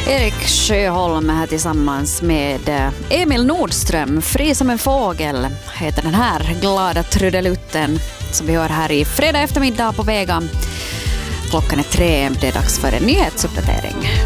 Erik Sjöholm här tillsammans med Emil Nordström. Fri som en fågel heter den här glada trudelutten som vi hör här i fredag eftermiddag på Vega. Klockan är 3, det är dags för en nyhetsuppdatering.